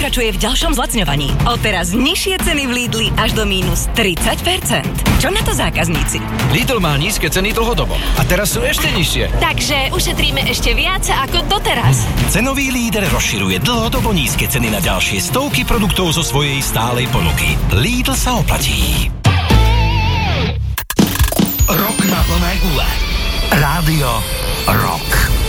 pokračuje v ďalšom zlacňovaní. Odteraz nižšie ceny v Lidli až do mínus 30%. Čo na to zákazníci? Lidl má nízke ceny dlhodobo a teraz sú ešte nižšie. Takže ušetríme ešte viac ako doteraz. Cenový líder rozširuje dlhodobo nízke ceny na ďalšie stovky produktov zo svojej stálej ponuky. Lidl sa oplatí. Rok na plné gule. Rádio Rock.